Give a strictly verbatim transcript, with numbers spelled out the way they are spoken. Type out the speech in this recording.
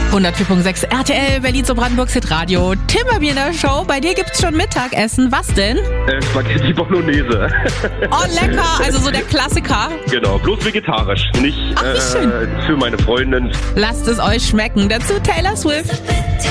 hundertvier Komma sechs R T L, Berlin zu Brandenburgs Hitradio. Tim bei mir in der Show. Bei dir gibt's schon Mittagessen. Was denn? Äh, Spaghetti Bolognese. Oh, lecker. Also so der Klassiker. Genau, bloß vegetarisch. Nicht Ach, wie schön. äh, für meine Freundin. Lasst es euch schmecken. Dazu Taylor Swift.